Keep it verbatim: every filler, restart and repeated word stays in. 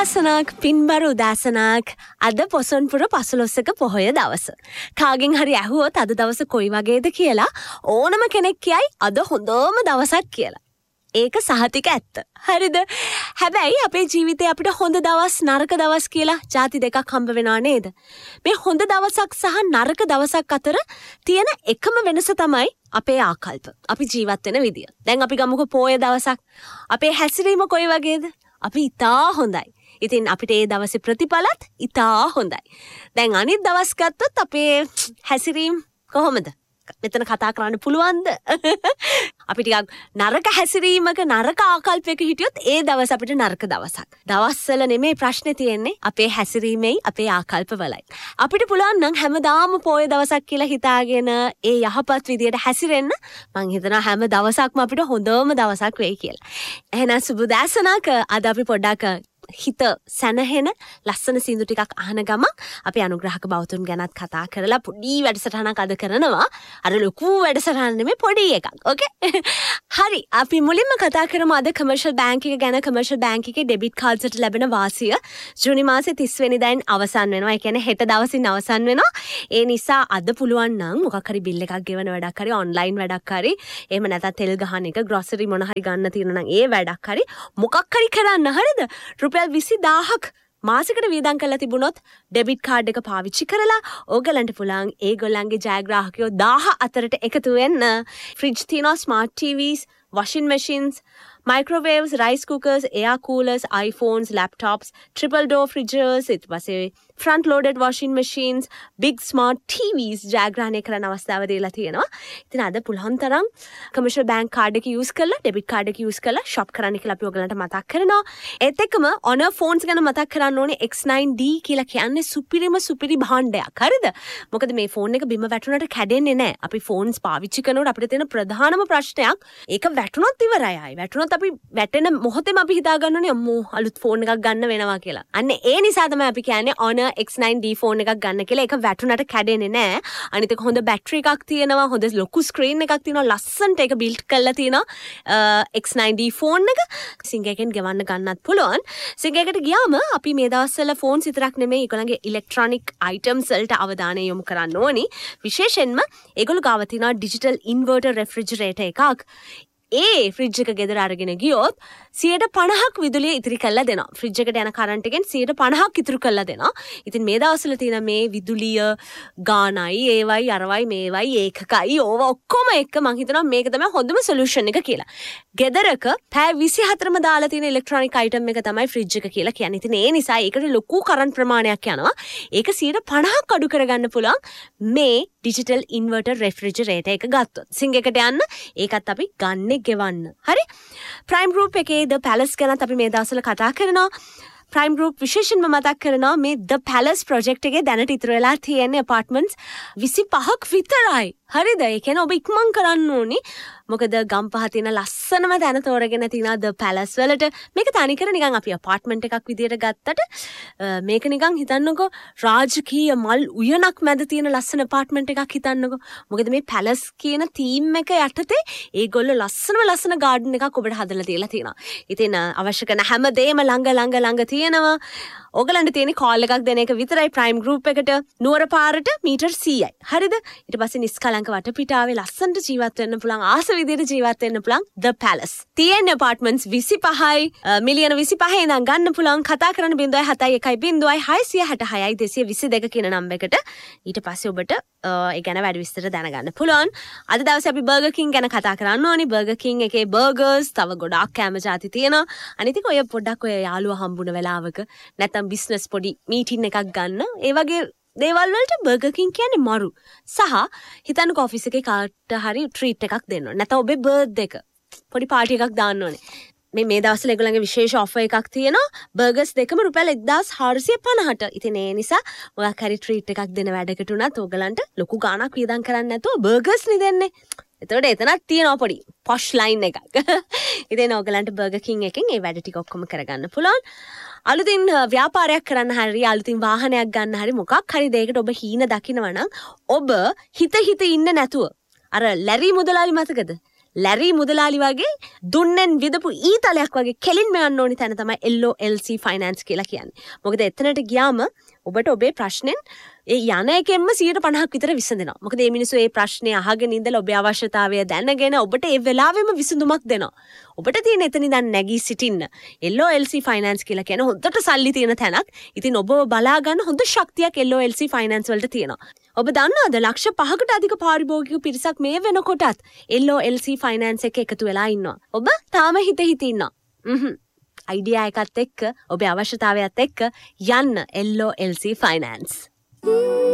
උදාසනක් පින්බර උදාසනක් අද පොසොන්පුර පසළොස්වක පොහොය දවස. කාගෙන් හරි ඇහුවොත් අද දවස කොයි වගේද කියලා ඕනම කෙනෙක් කියයි අද හොඳම දවසක් කියලා. ඒක සහතික ඇත්ත. හරිද? හැබැයි අපේ ජීවිතේ අපිට හොඳ දවස් නරක දවස් කියලා ಜಾති දෙකක් හම්බ වෙනවා නේද? මේ හොඳ දවසක් සහ නරක දවසක් අතර තියෙන එකම වෙනස තමයි අපේ ආකල්ප. අපි ජීවත් වෙන විදිය. දැන් අපි ගමුකෝ පොය දවසක්. අපේ හැසිරීම කොයි වගේද? අපි ඉතා හොඳයි. ඉතින් අපිට ඒ දවසේ ප්‍රතිඵලත් ඉතා හොඳයි. දැන් අනිත් දවස් ගත්තොත් අපේ හැසිරීම කොහොමද? මෙතන කතා කරන්න පුළුවන්ද? අපි ටිකක් නරක හැසිරීමක නරක ආකල්පයක හිටියොත් ඒ දවස් අපිට නරක දවසක්. දවස්වල නෙමෙයි ප්‍රශ්නේ තියෙන්නේ අපේ හැසිරීමේයි අපේ ආකල්පවලයි. අපිට පුළුවන් නම් හැමදාම පොය දවසක් කියලා හිතාගෙන ඒ යහපත් විදියට හැසිරෙන්න මං හිතනවා හැම දවසක්ම අපිට හොඳම දවසක් වෙයි කියලා. එහෙනම් සුබ දැසනක අද අපි පොඩ්ඩක් හිත සැනහෙන ලස්සන සින්දු ටිකක් අහන ගමන් අපි අනුග්‍රහක බෞතුන් ගැනත් කතා කරලා පොඩි වැඩසටහනක් අද කරනවා. අර ලොකු වැඩසටහන නෙමෙයි පොඩි එකක්. ඕකේ? හරි. අපි මුලින්ම කතා කරමු අද කමර්ෂල් බැංක් එක ගැන. කමර්ෂල් බැංක් එකේ ඩෙබිට් කාඩ්ස් වලට ලැබෙන වාසිය ජූනි මාසේ තිස් වෙනිදායින් අවසන් වෙනවා. ඒ කියන්නේ හෙට දවසින් අවසන් වෙනවා. ඒ නිසා අද පුළුවන් නම් මොකක් හරි බිල් එකක් ගෙවන වැඩක් හරි ඔන්ලයින් වැඩක් හරි එහෙම නැත්නම් තෙල් ගහන එක ග්‍රොසරි මොන හරි ගන්න තියෙනවා නම් ඒ වැඩක් හරි මොකක් හරි කරන්න. හරිද? රුපියල් විසි දාහක් මාසෙකට වියදම් කරලා තිබුණොත් ඩෙබිට් කාඩ් එක පාවිච්චි කරලා ඕගලන්ට පුළුවන් ඒගොල්ලන්ගේ ජයග්‍රාහකයෝ දාහ අතරට එකතු වෙන්න. ෆ්‍රිජ් තියෙනවා, smart ටීවීස්, washing machines, microwaves, rice cookers, air coolers, iPhones, laptops, triple door fridges, ඊට පස්සේ front loaded washing machines, big smart T Vs ජයග්‍රහණය කරන අවස්ථාව දීලා තියෙනවා. ඉතින් අද පුළුවන් තරම් commercial bank card එක use කරලා debit card එක use කරලා shop කරන්න කියලා අපි ඔයගලන්ට මතක් කරනවා. ඒත් එක්කම Honor phones ගැන මතක් කරන්න ඕනේ. X nine D කියලා කියන්නේ සුපිරිම සුපිරි භාණ්ඩයක්. හරිද? මොකද මේ ෆෝන් එක බිම වැටුණාට කැඩෙන්නේ නැහැ. අපි phones පාවිච්චි කරනකොට අපිට තියෙන ප්‍රධානම ප්‍රශ්නයක් ඒක වැටුණොත් ඉවරයි. ආයි වැටුණොත් අපි වැටෙන මොහොතේම අපි හිතා ගන්න ඕනේ අම්මෝ අලුත් ෆෝන් එකක් ගන්න වෙනවා කියලා. අන්න ඒ නිසා තමයි අපි කියන්නේ Honor X nine D phone එකක් ගන්න කියලා. ඒක වැටුණට කැඩෙන්නේ නැහැ. අනිත් එක හොඳ බැටරි එකක් තියෙනවා, හොඳ ලොකු ස්ක්‍රීන් එකක් තියෙනවා, ලස්සනට ඒක බිල්ඩ් කරලා තියෙනවා X nine D ෆෝන් එක. සිංගයකින් ගෙවන්න ගන්නත් පුළුවන්. සිංගයකට ගියාම අපි මේ දවස්වල ෆෝන්ස් විතරක් නෙමෙයි ඒගොල්ලන්ගේ ඉලෙක්ට්‍රොනික අයිටම්ස් වලට අවධානය යොමු කරන්න ඕනි. විශේෂයෙන්ම ඒගොල්ලෝ ගාව තියෙනවා ඩිජිටල් ඉන්වර්ටර් රෙෆ්‍රිජරේටර් එකක්. ඒ ෆ්‍රිජ් එක ගෙදර අරගෙන ගියොත් සියයට පනහක් විදුලිය ඉතිරි කරලා දෙනවා. ෆ්‍රිජ් එකට යන කරන්ට් එකෙන් සියයට පනහක් ඉතුරු කරලා දෙනවා. ඉතින් මේ දවස්වල තියෙන මේ විදුලිය ගානයි ඒවයි අරවයි මේවයි ඒකකයි ඕවා ඔක්කොම එක්ක මං හිතනවා මේක තමයි හොඳම සොලියුෂන් එක කියලා. ගෙදරක පැය විසි හතරම දාලා තියෙන ඉලෙක්ට්‍රොනික අයිටම් එක තමයි ෆ්‍රිජ් එක කියලා කියන්නේ. ඉතින් ඒ නිසා ඒකට ලොකු කරන්ට් ප්‍රමාණයක් යනවා. ඒක සියයට පනහක් අඩු කරගන්න පුළුවන් මේ ඩිජිටල් ඉන්වර්ටර් රෙෆ්‍රිජරේටර් එක ගත්තොත්. සිංගයකට යන්න ඒකත් අපි ගන්න ගෙවන්න. හරි? ප්‍රයිම් ගෲප් එකේ The Palace ගැනත් අපි මේ දවස්වල කතා කරනවා. ප්‍රයිම් ගෲප් විශේෂයෙන්ම මතක් කරනවා මේ The Palace project එකේ දැනට ඉතුරු වෙලා තියෙන apartments විසි පහක් විතරයි. හරිද? ඒ කියන්නේ ඔබ ඉක්මන් කරන්න ඕනි. මොකද ගම්පහ තියෙන ලස්සනම තැන තෝරගෙන තියෙනවා The Palace වලට. මේක තනිකර නිකන් අපි apartment එකක් විදියට ගත්තට මේක නිකන් හිතන්නකෝ රාජකීය මල් උයනක් මැද තියෙන ලස්සන apartment එකක් හිතන්නකෝ. මොකද මේ Palace කියන theme එක යටතේ ඒගොල්ලෝ ලස්සනම ලස්සන garden එකක් ඔබට හදලා තියලා තියෙනවා. ඉතින් අවශ්‍ය කරන හැමදේම ළඟ ළඟ ළඟ තියෙනවා. ඔයගලන්ට තියෙන කෝල් එකක් දෙන එක විතරයි ප්‍රයිම් ගෲප් එකට. නුවර පාරට මීටර් සීයයි. හරිද? ඊට පස්සේ නිස්කලංක වටපිටාවේ ලස්සනට ජීවත් වෙන්න පුළුවන් ආස විදියට ජීවත් වෙන්න පුළුවන් The Palace. තියෙන apartments විසි පහයි මිලියන විසි පහේ ඉඳන් ගන්න පුළුවන්. කතා කරන බිංදුවයි හතයි එකයි බිංදුවයි හයසිය හැට හයයි දෙසිය විසි දෙක කියන නම්බරයකට. ඊට පස්සේ ඔබට ඒ ගැන වැඩි විස්තර දැනගන්න පුළුවන්. අද දවසේ අපි Burger King ගැන කතා කරන්න ඕනි. Burger King එකේ burgers තව ගොඩාක් කෑම જાති තියෙනවා. අනිත් එක ඔය පොඩ්ඩක් ඔය යාළුවා හම්බුන වෙලාවක නැත්නම් බිස්නස් පොඩි මීටින් එකක් ගන්න. ඒ වගේ දේවල් වලට Burger King කියන්නේ මරු. සහ හිතන්නකෝ ඔෆිස් එකේ කාට හරි ට්‍රීට් එකක් දෙන්න ඕනේ. නැත්නම් ඔබේ බර්ත්ඩේ එක පොඩි පාටි එකක් දාන්න ඕනේ. මේ මේ දවස්වල ඒගොල්ලන්ගේ විශේෂ ඔෆර් එකක් තියෙනවා. බර්ගර්ස් දෙකම රුපියල් එක්දාස් හාරසිය පනහට. ඉතින් ඒ නිසා මොකක් හරි ට්‍රීට් එකක් දෙන වැඩකට උනත් ඕගලන්ට ලොකු ගාණක් වියදම් කරන්න නැතුව බර්ගර්ස් නේ දෙන්නේ. එතකොට එතනක් තියෙනවා පොඩි පොෂ් ලයින් එකක්. ඉතින් ඕගලන්ට Burger King එකෙන් ඒ වැඩ ටික ඔක්කොම කරගන්න පුළුවන්. අලුතින් ව්‍යාපාරයක් කරන්න හරි අලුතින් වාහනයක් ගන්න හරි මොකක් හරි දෙයකට ඔබ හීන දකිනවා නම් ඔබ හිත හිත ඉන්න නැතුව අර ලැරි මුදලාලි මතකද? ලැරි මුදලාලි වගේ දුන්නෙන් විදපු ඊතලයක් වගේ කෙලින්ම යන්න ඕනි තැන තමයි L O L C finance කියලා කියන්නේ. මොකද එතනට ගියාම ඔබට ඔබේ ප්‍රශ්නෙන් ඒ යන එකෙන්ම සියයට පණහක් විතර විසඳෙනවා. මොකද මේ මිනිස්සු ඒ ප්‍රශ්නේ අහගෙන ඉඳලා ඔබේ අවශ්‍යතාවය දැනගෙන ඔබට ඒ වෙලාවෙම විසඳුමක් දෙනවා. ඔබට තියෙන එතන ඉඳන් නැගී සිටින්න. L O L C finance කියලා කියන්නේ හොඳට සල්ලි තියෙන තැනක්. ඉතින් ඔබ බලා ගන්න හොඳ ශක්තියක් L O L C finance වලට තියෙනවා. ඔබ දන්නවද ලක්ෂ පහකට අධික පාරිභෝගික පිරිසක් මේ වෙනකොටත් L O L C finance එක එකතු වෙලා ඉන්නවා. ඔබ තාම හිත හිත ඉන්නවා. හ්ම්. අයිඩියා එකත් එක්ක ඔබේ අවශ්‍යතාවයත් එක්ක යන්න L O L C finance.